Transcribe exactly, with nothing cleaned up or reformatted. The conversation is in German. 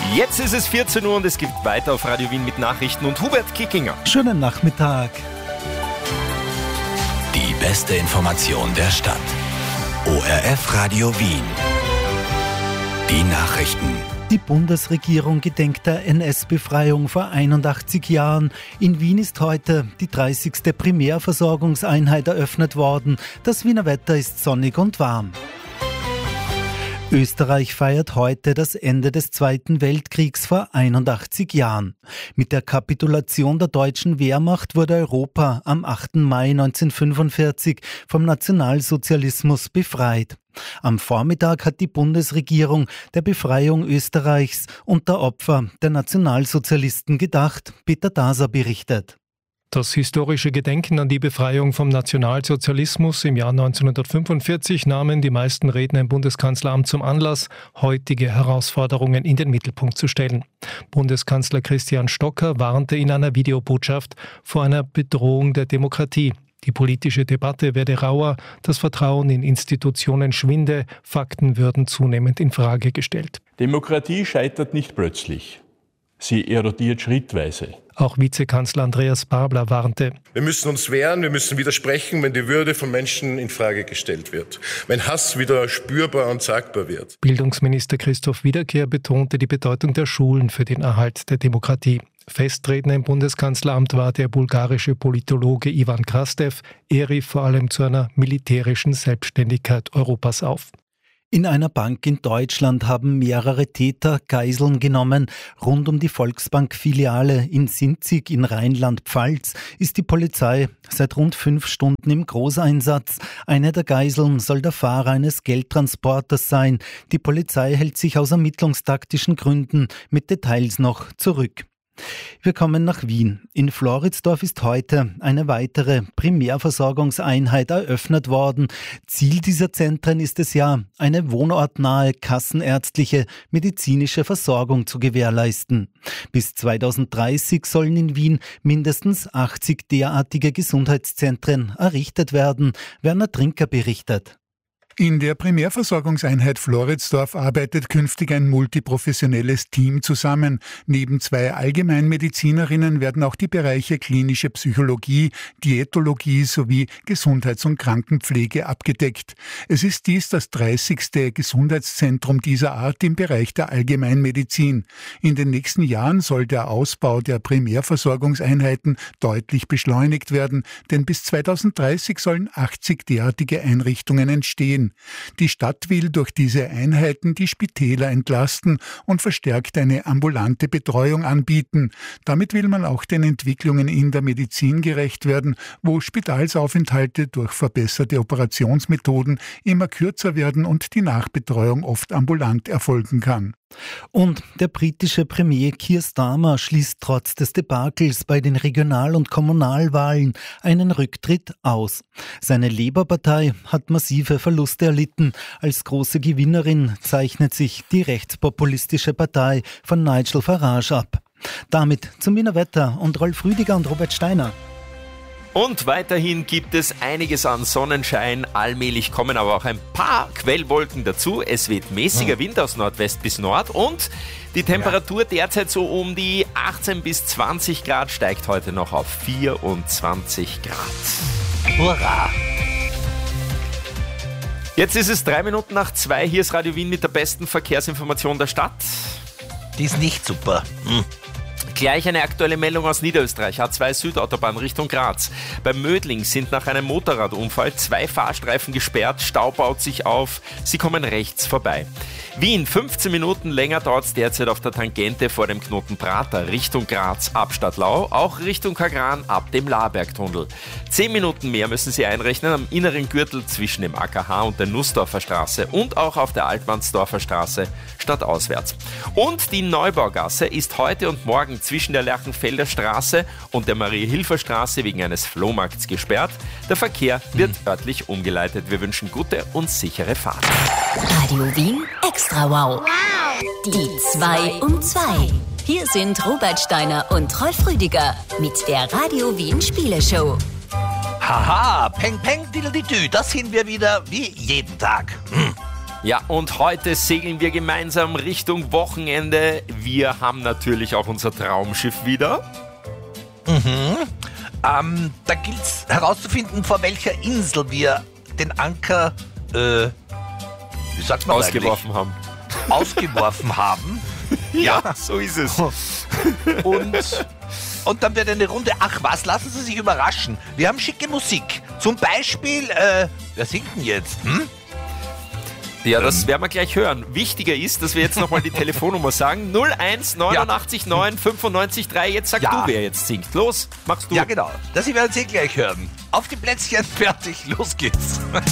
Jetzt ist es vierzehn Uhr und es geht weiter auf Radio Wien mit Nachrichten und Hubert Kickinger. Schönen Nachmittag. Die beste Information der Stadt. O R F Radio Wien. Die Nachrichten. Die Bundesregierung gedenkt der N S-Befreiung vor einundachtzig Jahren. In Wien ist heute die dreißigste Primärversorgungseinheit eröffnet worden. Das Wiener Wetter ist sonnig und warm. Österreich feiert heute das Ende des Zweiten Weltkriegs vor einundachtzig Jahren. Mit der Kapitulation der deutschen Wehrmacht wurde Europa am achten Mai neunzehnhundertfünfundvierzig vom Nationalsozialismus befreit. Am Vormittag hat die Bundesregierung der Befreiung Österreichs und der Opfer der Nationalsozialisten gedacht. Peter Daser berichtet. Das historische Gedenken an die Befreiung vom Nationalsozialismus im Jahr neunzehnhundertfünfundvierzig nahmen die meisten Redner im Bundeskanzleramt zum Anlass, heutige Herausforderungen in den Mittelpunkt zu stellen. Bundeskanzler Christian Stocker warnte in einer Videobotschaft vor einer Bedrohung der Demokratie. Die politische Debatte werde rauer, das Vertrauen in Institutionen schwinde, Fakten würden zunehmend in Frage gestellt. Demokratie scheitert nicht plötzlich. Sie erodiert schrittweise. Auch Vizekanzler Andreas Babler warnte. Wir müssen uns wehren, wir müssen widersprechen, wenn die Würde von Menschen in Frage gestellt wird. Wenn Hass wieder spürbar und sagbar wird. Bildungsminister Christoph Wiederkehr betonte die Bedeutung der Schulen für den Erhalt der Demokratie. Festredner im Bundeskanzleramt war der bulgarische Politologe Ivan Krastev. Er rief vor allem zu einer militärischen Selbstständigkeit Europas auf. In einer Bank in Deutschland haben mehrere Täter Geiseln genommen. Rund um die Volksbank-Filiale in Sinzig in Rheinland-Pfalz ist die Polizei seit rund fünf Stunden im Großeinsatz. Eine der Geiseln soll der Fahrer eines Geldtransporters sein. Die Polizei hält sich aus ermittlungstaktischen Gründen mit Details noch zurück. Wir kommen nach Wien. In Floridsdorf ist heute eine weitere Primärversorgungseinheit eröffnet worden. Ziel dieser Zentren ist es ja, eine wohnortnahe kassenärztliche medizinische Versorgung zu gewährleisten. Bis zweitausenddreißig sollen in Wien mindestens achtzig derartige Gesundheitszentren errichtet werden. Werner Trinker berichtet. In der Primärversorgungseinheit Floridsdorf arbeitet künftig ein multiprofessionelles Team zusammen. Neben zwei Allgemeinmedizinerinnen werden auch die Bereiche klinische Psychologie, Diätologie sowie Gesundheits- und Krankenpflege abgedeckt. Es ist dies das dreißigste Gesundheitszentrum dieser Art im Bereich der Allgemeinmedizin. In den nächsten Jahren soll der Ausbau der Primärversorgungseinheiten deutlich beschleunigt werden, denn bis zweitausenddreißig sollen achtzig derartige Einrichtungen entstehen. Die Stadt will durch diese Einheiten die Spitäler entlasten und verstärkt eine ambulante Betreuung anbieten. Damit will man auch den Entwicklungen in der Medizin gerecht werden, wo Spitalsaufenthalte durch verbesserte Operationsmethoden immer kürzer werden und die Nachbetreuung oft ambulant erfolgen kann. Und der britische Premier Keir Starmer schließt trotz des Debakels bei den Regional- und Kommunalwahlen einen Rücktritt aus. Seine Labour-Partei hat massive Verluste erlitten. Als große Gewinnerin zeichnet sich die rechtspopulistische Partei von Nigel Farage ab. Damit zum Wiener Wetter und Rolf Rüdiger und Robert Steiner. Und weiterhin gibt es einiges an Sonnenschein. Allmählich kommen aber auch ein paar Quellwolken dazu. Es weht mäßiger Wind aus Nordwest bis Nord und die Temperatur derzeit so um die achtzehn bis zwanzig Grad, steigt heute noch auf vierundzwanzig Grad. Hurra! Jetzt ist es drei Minuten nach zwei. Hier ist Radio Wien mit der besten Verkehrsinformation der Stadt. Die ist nicht super. Hm. Gleich eine aktuelle Meldung aus Niederösterreich, A zwei Südautobahn Richtung Graz. Bei Mödling sind nach einem Motorradunfall zwei Fahrstreifen gesperrt, Stau baut sich auf, sie kommen rechts vorbei. Wien, fünfzehn Minuten länger dauert es derzeit auf der Tangente vor dem Knoten Prater Richtung Graz ab Stadtlau, auch Richtung Kagran ab dem Labergtunnel. Zehn Minuten mehr müssen Sie einrechnen am inneren Gürtel zwischen dem A K H und der Nussdorfer Straße und auch auf der Altmannsdorfer Straße stadtauswärts. Und die Neubaugasse ist heute und morgen zwischen der Lerchenfelder Straße und der Marie-Hilfer-Straße wegen eines Flohmarkts gesperrt. Der Verkehr wird hm. örtlich umgeleitet. Wir wünschen gute und sichere Fahrt. Radio Wien Extra Wow. wow. Die zwei um zwei. Hier sind Robert Steiner und Rolf Rüdiger mit der Radio Wien Spieleshow. Haha, peng peng diddle-di-dü, das sind wir wieder wie jeden Tag. Hm. Ja, und heute segeln wir gemeinsam Richtung Wochenende. Wir haben natürlich auch unser Traumschiff wieder. Mhm. Ähm, da gilt es herauszufinden, vor welcher Insel wir den Anker, äh, wie sagt man ausgeworfen haben. Ausgeworfen haben. Ja, ja, so ist es. Und, und dann wird eine Runde, ach was, lassen Sie sich überraschen. Wir haben schicke Musik. Zum Beispiel, äh, wer singt denn jetzt? Hm? Ja, das werden wir gleich hören. Wichtiger ist, dass wir jetzt nochmal die Telefonnummer sagen. null eins neunundachtzig neun fünfundneunzig drei. Jetzt sag Ja. du, wer jetzt singt. Los, machst du. Ja, genau. Das werden Sie gleich hören. Auf die Plätzchen, fertig, los geht's.